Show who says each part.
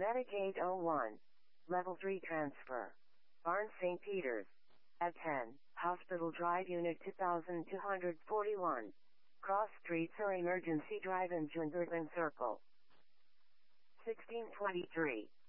Speaker 1: Metagate 01. Level 3 transfer. Barn St. Peter's. At 10, Hospital Drive Unit 2241. Cross streets or Emergency Drive in Jungervin Circle. 1623.